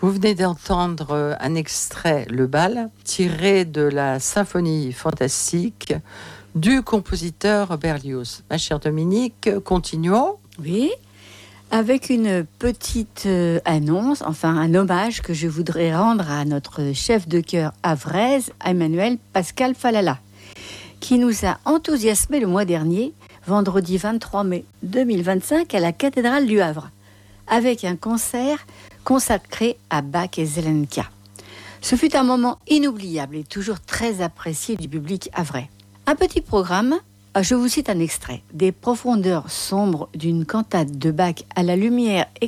Vous venez d'entendre un extrait, Le Bal, tiré de la symphonie fantastique du compositeur Berlioz. Ma chère Dominique, continuons. Oui, avec une petite annonce, enfin un hommage que je voudrais rendre à notre chef de chœur havraise, Emmanuel Pascal Falala, qui nous a enthousiasmé le mois dernier, vendredi 23 mai 2025, à la cathédrale du Havre, avec un concert consacré à Bach et Zelenka. Ce fut un moment inoubliable et toujours très apprécié du public havrais. Un petit programme, je vous cite un extrait. Des profondeurs sombres d'une cantate de Bach à la lumière